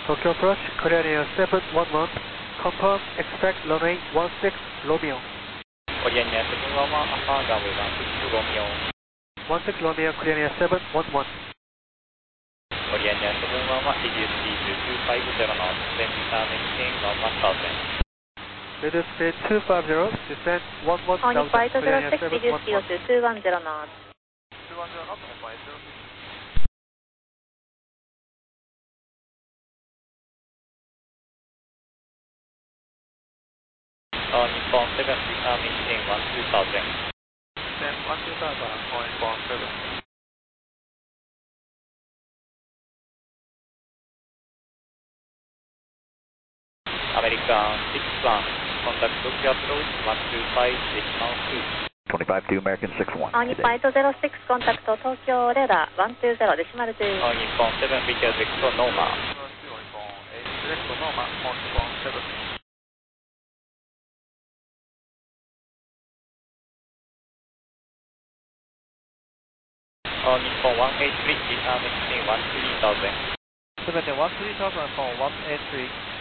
Tokyo approach, clear near 711, confirm, expect runway 16 Romeo. Clear near 711, Alpha runway 16 Romeo. 16 Romeo, clear near 711. Clear near 711, reduce speed to 250 knots, then return maintain 11,000. Reduce speed 250, descend 11,000, Only flight clear near 06, reduce speed 711. to 210 knots. 210 knots, and flight 06. Nippon 7, return maintain 12,000. Descend 12,000, on Nippon 7. American 6 plan, contact Tokyo approach 125 decimal 2. 25-2 American 6-1. Only flight 06, contact Tokyo radar 120 decimal 2. Nippon 7, vector vector normal. Nippon 8, select normal, on Nippon 7. Nippon 183, return maintain 13,000. 7 13000 for 183.